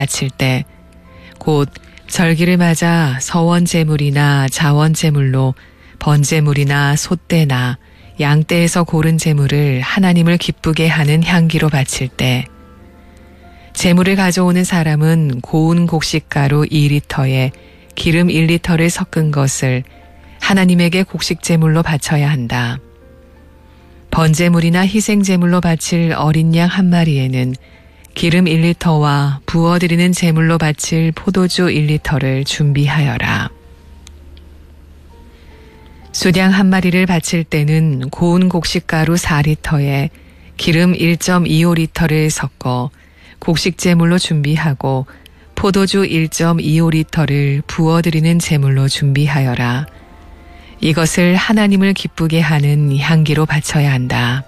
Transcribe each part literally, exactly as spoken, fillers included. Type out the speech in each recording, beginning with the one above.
바칠 때 곧 절기를 맞아 서원제물이나 자원제물로 번제물이나 소떼나 양떼에서 고른 제물을 하나님을 기쁘게 하는 향기로 바칠 때 제물을 가져오는 사람은 고운 곡식가루 이 리터에 기름 일 리터를 섞은 것을 하나님에게 곡식제물로 바쳐야 한다. 번제물이나 희생제물로 바칠 어린 양 한 마리에는 기름 일 리터와 부어드리는 제물로 바칠 포도주 일 리터를 준비하여라. 수량 한 마리를 바칠 때는 고운 곡식가루 사 리터에 기름 일 점 이오 리터를 섞어 곡식제물로 준비하고 포도주 일 점 이오 리터를 부어드리는 제물로 준비하여라. 이것을 하나님을 기쁘게 하는 향기로 바쳐야 한다.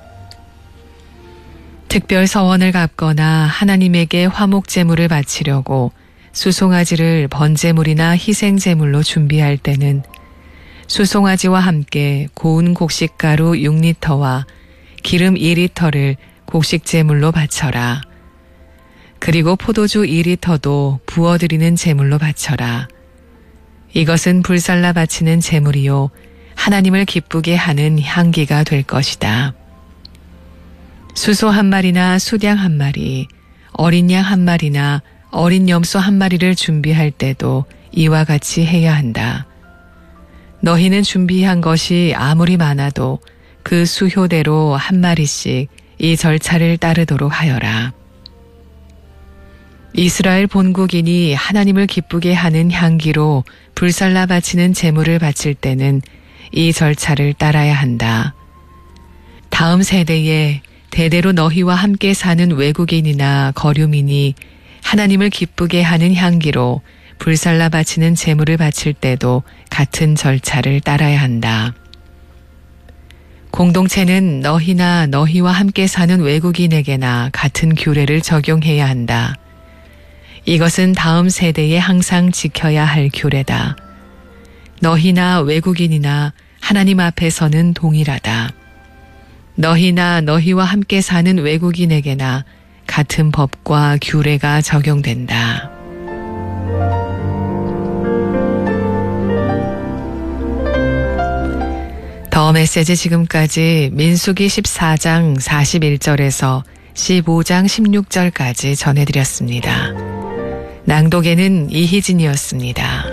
특별 서원을 갚거나 하나님에게 화목제물을 바치려고 수송아지를 번제물이나 희생제물로 준비할 때는 수송아지와 함께 고운 곡식가루 육 리터와 기름 이 리터를 곡식제물로 바쳐라. 그리고 포도주 이 리터도 부어드리는 제물로 바쳐라. 이것은 불살라 바치는 제물이요 하나님을 기쁘게 하는 향기가 될 것이다. 수소 한 마리나 수량 한 마리, 어린 양 한 마리나 어린 염소 한 마리를 준비할 때도 이와 같이 해야 한다. 너희는 준비한 것이 아무리 많아도 그 수효대로 한 마리씩 이 절차를 따르도록 하여라. 이스라엘 본국인이 하나님을 기쁘게 하는 향기로 불살라 바치는 제물을 바칠 때는 이 절차를 따라야 한다. 다음 세대에 대대로 너희와 함께 사는 외국인이나 거류민이 하나님을 기쁘게 하는 향기로 불살라 바치는 제물을 바칠 때도 같은 절차를 따라야 한다. 공동체는 너희나 너희와 함께 사는 외국인에게나 같은 규례를 적용해야 한다. 이것은 다음 세대에 항상 지켜야 할 규례다. 너희나 외국인이나 하나님 앞에서는 동일하다. 너희나 너희와 함께 사는 외국인에게나 같은 법과 규례가 적용된다. 더 메시지 지금까지 민수기 십사 장 사십일 절에서 십오 장 십육 절까지 전해드렸습니다. 낭독에는 이희진이었습니다.